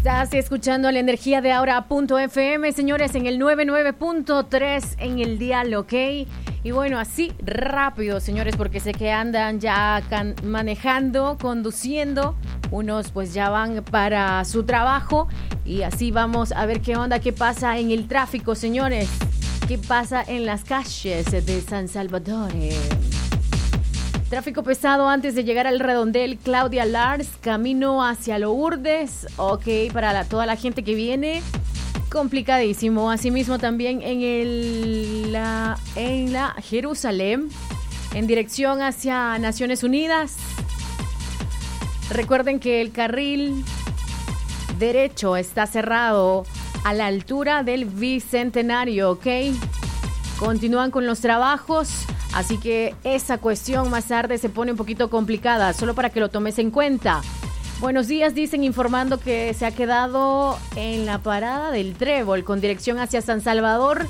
Estás escuchando la energía de Ahora.fm, señores, en el 99.3 en el dial, ¿ok? Y bueno, así rápido, señores, porque sé que andan ya manejando, conduciendo. Unos pues ya van para su trabajo y así vamos a ver qué onda, qué pasa en el tráfico, señores. ¿Qué pasa en las calles de San Salvador? Tráfico pesado antes de llegar al redondel Claudia Lars, camino hacia Lourdes. Ok, para toda la gente que viene, complicadísimo. Asimismo también en la Jerusalén, en dirección hacia Naciones Unidas. Recuerden que el carril derecho está cerrado a la altura del Bicentenario, ¿ok? Continúan con los trabajos, así que esa cuestión más tarde se pone un poquito complicada, solo para que lo tomes en cuenta. Buenos días, dicen, informando que se ha quedado en la parada del Trébol con dirección hacia San Salvador.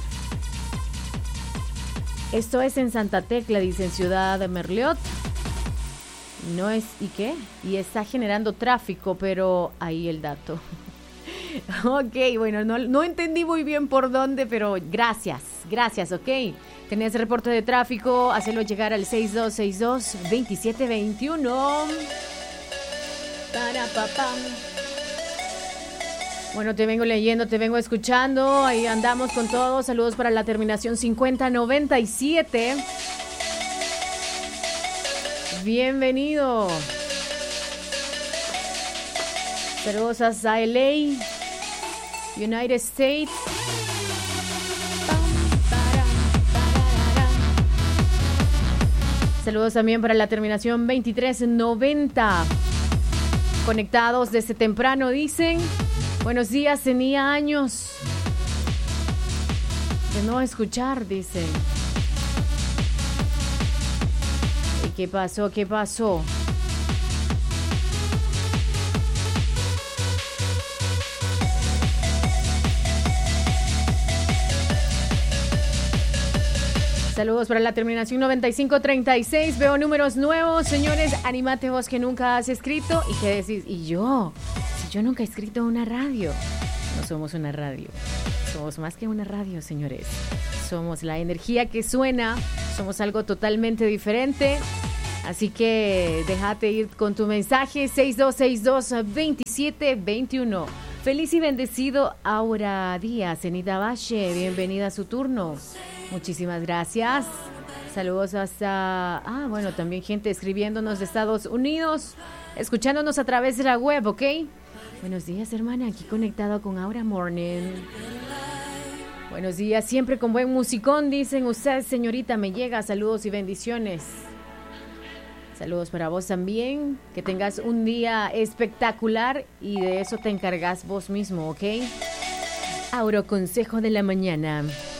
Esto es en Santa Tecla, dicen, Ciudad de Merliot. No es, ¿y qué? Y está generando tráfico, pero ahí el dato. Ok, bueno, no entendí muy bien por dónde, pero gracias, ok. Tenés reporte de tráfico, hacelo llegar al 6262-2721. Bueno, te vengo leyendo, te vengo escuchando, ahí andamos con todo. Saludos para la terminación 5097. Bienvenido. Saludos a LA, United States. Saludos también para la terminación 2390. Conectados desde temprano, dicen. Buenos días, tenía años de no escuchar, dicen. ¿Y qué pasó? ¿Qué pasó? Saludos para la terminación 9536. Veo números nuevos, señores. Anímate vos que nunca has escrito. ¿Y qué decís? ¿Y yo? Si yo nunca he escrito una radio. No somos una radio. Somos más que una radio, señores. Somos la energía que suena. Somos algo totalmente diferente. Así que déjate ir con tu mensaje. 6262-2721. Feliz y bendecido Aura Díaz, Zenita Valle. Bienvenida a su turno. Muchísimas gracias. Saludos hasta... bueno, también gente escribiéndonos de Estados Unidos, escuchándonos a través de la web, ¿ok? Buenos días, hermana, aquí conectado con Aura Morning. Buenos días, siempre con buen musicón, dicen ustedes, señorita, me llega. Saludos y bendiciones. Saludos para vos también. Que tengas un día espectacular y de eso te encargas vos mismo, ¿ok? Aura, consejo de la mañana.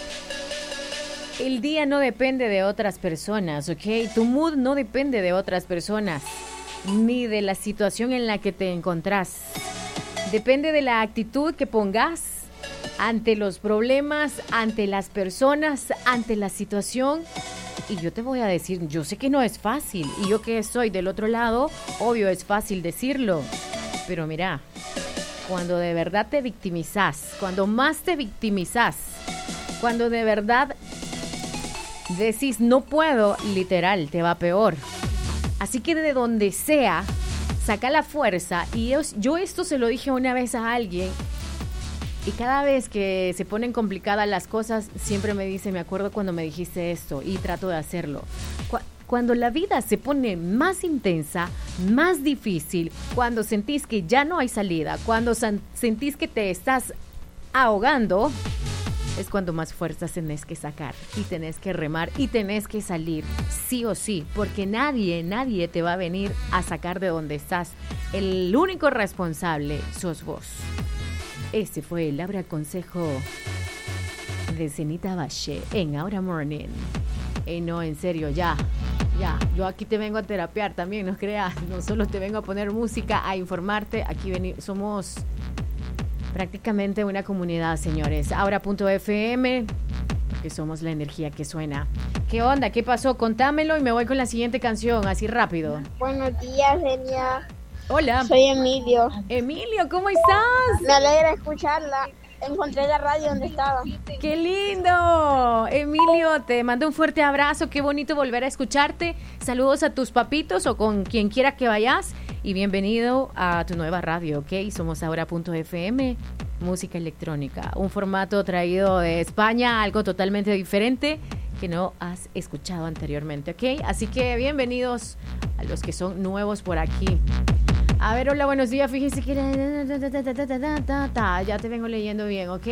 El día no depende de otras personas, ¿ok? Tu mood no depende de otras personas, ni de la situación en la que te encontrás. Depende de la actitud que pongas ante los problemas, ante las personas, ante la situación. Y yo te voy a decir, yo sé que no es fácil, y yo que soy del otro lado, obvio es fácil decirlo. Pero mira, cuando de verdad te victimizás, cuando más te victimizás, cuando de verdad decís no puedo, literal, te va peor. Así que de donde sea, saca la fuerza. Y yo esto se lo dije una vez a alguien, y cada vez que se ponen complicadas las cosas, siempre me dice, me acuerdo cuando me dijiste esto, y trato de hacerlo. Cuando la vida se pone más intensa, más difícil, cuando sentís que ya no hay salida, cuando sentís que te estás ahogando, es cuando más fuerzas tenés que sacar y tenés que remar y tenés que salir, sí o sí, porque nadie te va a venir a sacar de donde estás. El único responsable sos vos. Este fue el Aura Consejo de Zenita Valle en Aura Morning. No, en serio, ya. Yo aquí te vengo a terapiar también, no creas. No solo te vengo a poner música, a informarte. Aquí somos prácticamente una comunidad, señores. Ahora.fm, porque somos la energía que suena. ¿Qué onda? ¿Qué pasó? Contámelo y me voy con la siguiente canción, así rápido. Buenos días, Genia. Hola. Soy Emilio. Emilio, ¿cómo estás? Me alegra escucharla. Encontré la radio donde estaba. ¡Qué lindo! Emilio, te mando un fuerte abrazo. Qué bonito volver a escucharte. Saludos a tus papitos o con quien quiera que vayas. Y bienvenido a tu nueva radio, ¿ok? Somos ahora.fm, música electrónica. Un formato traído de España, algo totalmente diferente que no has escuchado anteriormente, ¿ok? Así que bienvenidos a los que son nuevos por aquí. A ver, hola, buenos días. Fíjense que ya te vengo leyendo bien, ¿ok?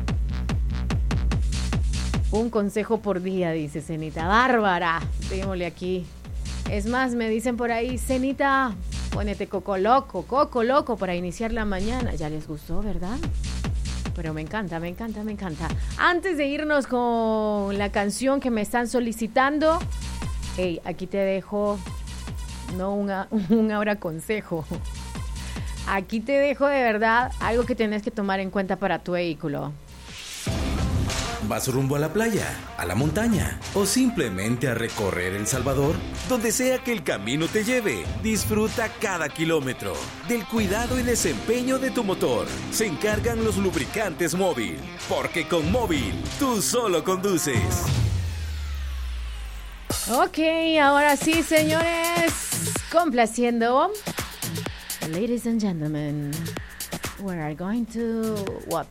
Un consejo por día, dice Cenita. Bárbara, démosle aquí. Es más, me dicen por ahí, Cenita, ponete coco loco para iniciar la mañana. Ya les gustó, ¿verdad? Pero me encanta. Antes de irnos con la canción que me están solicitando, hey, aquí te dejo, no un ahora consejo. Aquí te dejo de verdad algo que tienes que tomar en cuenta para tu vehículo. ¿Vas rumbo a la playa, a la montaña o simplemente a recorrer El Salvador? Donde sea que el camino te lleve, disfruta cada kilómetro. Del cuidado y desempeño de tu motor se encargan los lubricantes Móvil, porque con Móvil tú solo conduces. Ok, ahora sí, señores, complaciendo. Ladies and gentlemen, we are going to... What?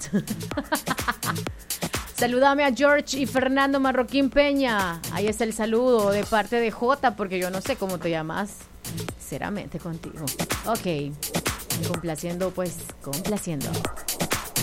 Saludame a George y Fernando Marroquín Peña. Ahí está el saludo de parte de Jota, porque yo no sé cómo te llamas. Sinceramente contigo. Ok. Complaciendo, pues, complaciendo.